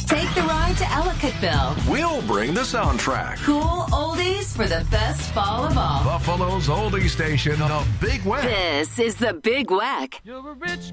Take the ride to Ellicottville. We'll bring the soundtrack. Cool oldies for the best fall of all. Buffalo's oldie station, The Big Wack. This is The Big Wack. You're a rich